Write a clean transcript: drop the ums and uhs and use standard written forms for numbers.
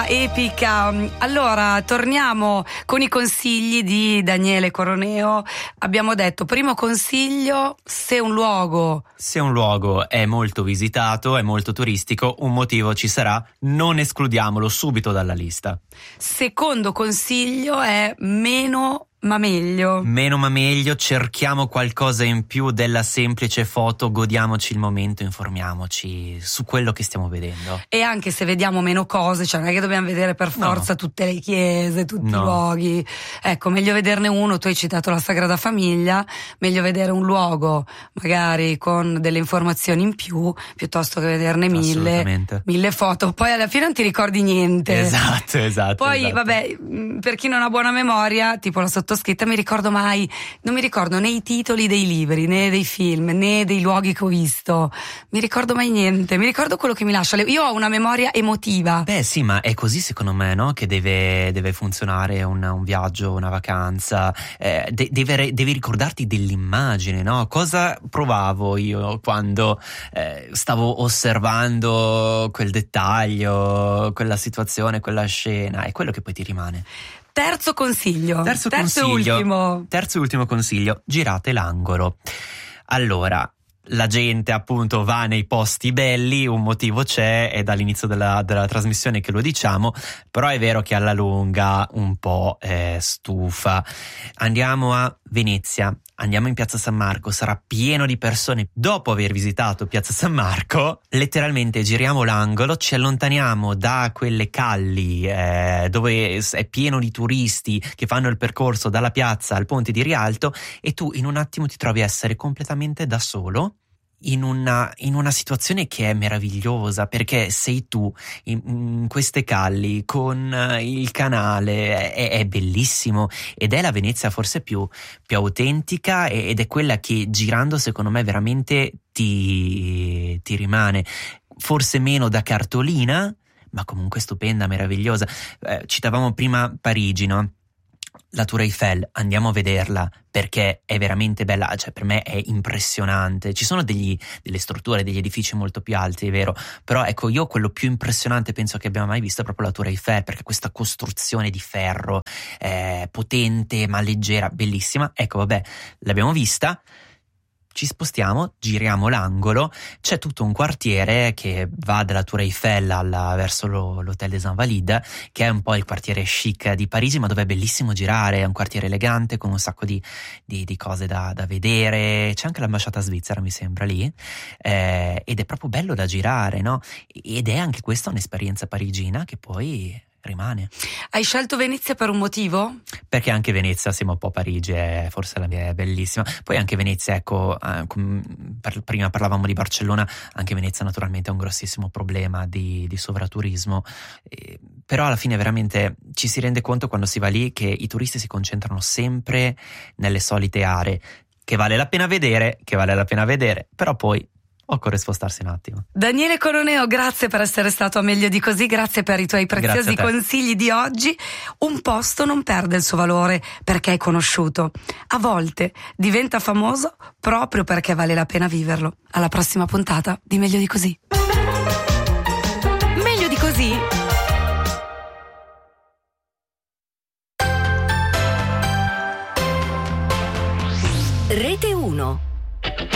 epica. Allora, torniamo con i consigli di Daniele Coroneo. Abbiamo detto, primo consiglio, se un luogo è molto visitato, è molto turistico, un motivo ci sarà, non escludiamolo subito dalla lista. Secondo consiglio è meno ma meglio. Meno ma meglio, cerchiamo qualcosa in più della semplice foto, godiamoci il momento, informiamoci su quello che stiamo vedendo. E anche se vediamo meno cose, cioè non è che dobbiamo vedere per forza tutte le chiese, tutti i luoghi. Ecco, meglio vederne uno. Tu hai citato la Sagrada Famiglia, meglio vedere un luogo magari con delle informazioni in più piuttosto che vederne mille foto. Poi alla fine non ti ricordi niente. Esatto. Poi vabbè, per chi non ha buona memoria, tipo la sottoscritta, non mi ricordo né i titoli dei libri, né dei film, né dei luoghi che ho visto, mi ricordo mai niente, mi ricordo quello che mi lascia. Io ho una memoria emotiva. Beh sì, ma è così secondo me, no? Che deve funzionare un viaggio, una vacanza, devi ricordarti dell'immagine, no? Cosa provavo io quando stavo osservando quel dettaglio, quella situazione, quella scena, è quello che poi ti rimane. Terzo consiglio. Terzo e ultimo consiglio, girate l'angolo. Allora, la gente appunto va nei posti belli, un motivo c'è, è dall'inizio della trasmissione che lo diciamo, però è vero che alla lunga un po' stufa. Andiamo a Venezia, andiamo in Piazza San Marco, sarà pieno di persone. Dopo aver visitato Piazza San Marco, letteralmente giriamo l'angolo, ci allontaniamo da quelle calli dove è pieno di turisti che fanno il percorso dalla piazza al ponte di Rialto, e tu in un attimo ti trovi a essere completamente da solo in una situazione che è meravigliosa, perché sei tu in queste calli con il canale, è bellissimo, ed è la Venezia forse più autentica, ed è quella che girando secondo me veramente ti rimane, forse meno da cartolina, ma comunque stupenda, meravigliosa. Citavamo prima Parigi, no? La Tour Eiffel, andiamo a vederla perché è veramente bella, cioè per me è impressionante. Ci sono delle strutture, degli edifici molto più alti, è vero, però ecco, io quello più impressionante penso che abbiamo mai visto è proprio la Tour Eiffel, perché questa costruzione di ferro potente ma leggera, bellissima. Ecco, vabbè, l'abbiamo vista. Ci spostiamo, giriamo l'angolo, c'è tutto un quartiere che va dalla Tour Eiffel verso l'Hotel des Invalides, che è un po' il quartiere chic di Parigi, ma dove è bellissimo girare, è un quartiere elegante con un sacco di cose da vedere. C'è anche l'ambasciata svizzera, mi sembra, lì, ed è proprio bello da girare, no? Ed è anche questa un'esperienza parigina che poi rimane. Hai scelto Venezia per un motivo? Perché anche Venezia, siamo un po' Parigi, forse la mia è bellissima. Poi anche Venezia, ecco, prima parlavamo di Barcellona, anche Venezia naturalmente ha un grossissimo problema di sovraturismo, però alla fine veramente ci si rende conto quando si va lì che i turisti si concentrano sempre nelle solite aree, che vale la pena vedere, però poi occorre spostarsi un attimo. Daniele Coroneo, grazie per essere stato a Meglio di Così, grazie per i tuoi preziosi consigli di oggi. Un posto non perde il suo valore perché è conosciuto. A volte diventa famoso proprio perché vale la pena viverlo. Alla prossima puntata di Meglio di Così. Meglio di Così? Rete 1.